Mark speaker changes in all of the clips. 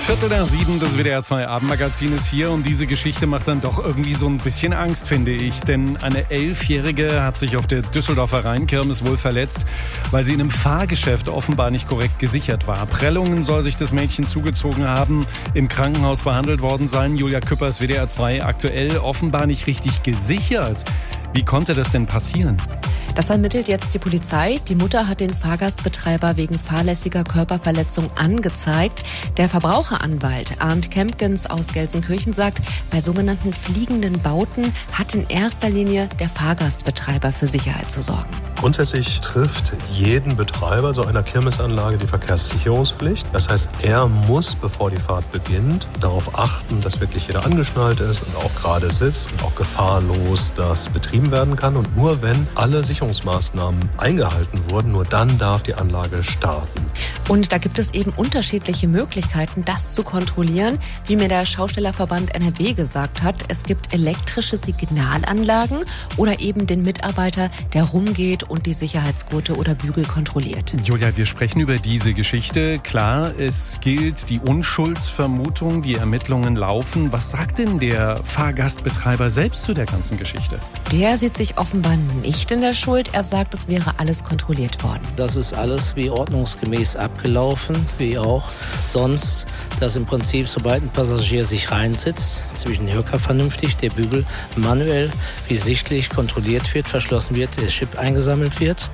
Speaker 1: 6:15, das WDR 2 Abendmagazin ist hier und diese Geschichte macht dann doch irgendwie so ein bisschen Angst, finde ich. Denn eine 11-Jährige hat sich auf der Düsseldorfer Rheinkirmes wohl verletzt, weil sie in einem Fahrgeschäft offenbar nicht korrekt gesichert war. Prellungen soll sich das Mädchen zugezogen haben, im Krankenhaus behandelt worden sein. Julia Küppers, WDR 2, aktuell offenbar nicht richtig gesichert. Wie konnte das denn passieren?
Speaker 2: Das ermittelt jetzt die Polizei. Die Mutter hat den Fahrgastbetreiber wegen fahrlässiger Körperverletzung angezeigt. Der Verbraucheranwalt Arndt Kempkens aus Gelsenkirchen sagt, bei sogenannten fliegenden Bauten hat in erster Linie der Fahrgastbetreiber für Sicherheit zu sorgen.
Speaker 3: Grundsätzlich trifft jeden Betreiber so einer Kirmesanlage die Verkehrssicherungspflicht. Das heißt, er muss, bevor die Fahrt beginnt, darauf achten, dass wirklich jeder angeschnallt ist und auch gerade sitzt und auch gefahrlos das betrieben werden kann. Und nur wenn alle Sicherungsmaßnahmen eingehalten wurden, nur dann darf die Anlage starten.
Speaker 2: Und da gibt es eben unterschiedliche Möglichkeiten, das zu kontrollieren. Wie mir der Schaustellerverband NRW gesagt hat, es gibt elektrische Signalanlagen oder eben den Mitarbeiter, der rumgeht und die Sicherheitsgurte oder Bügel kontrolliert.
Speaker 1: Julia, wir sprechen über diese Geschichte. Klar, es gilt die Unschuldsvermutung, die Ermittlungen laufen. Was sagt denn der Fahrgastbetreiber selbst zu der ganzen Geschichte?
Speaker 2: Der sieht sich offenbar nicht in der Schuld. Er sagt, es wäre alles kontrolliert worden.
Speaker 4: Das ist alles wie ordnungsgemäß abgelaufen, wie auch sonst, dass im Prinzip, sobald ein Passagier sich reinsitzt, zwischen den Höcker vernünftig, der Bügel manuell, wie sichtlich kontrolliert wird, verschlossen wird, der Chip eingesammelt wird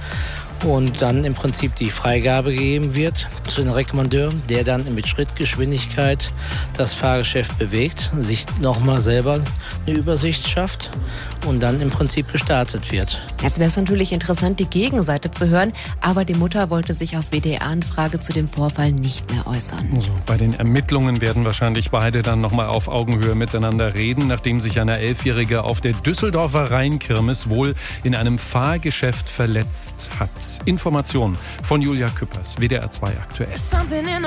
Speaker 4: und dann im Prinzip die Freigabe gegeben wird zu den Rekommandeur, der dann mit Schrittgeschwindigkeit das Fahrgeschäft bewegt, sich nochmal selber eine Übersicht schafft und dann im Prinzip gestartet wird.
Speaker 2: Jetzt wäre es natürlich interessant, die Gegenseite zu hören, aber die Mutter wollte sich auf WDR-Anfrage zu dem Vorfall nicht mehr äußern.
Speaker 1: So, bei den Ermittlungen werden wahrscheinlich beide dann nochmal auf Augenhöhe miteinander reden, nachdem sich eine 11-Jährige auf der Düsseldorfer Rheinkirmes wohl in einem Fahrgeschäft verletzt hat. Informationen von Julia Küppers, WDR 2 aktuell.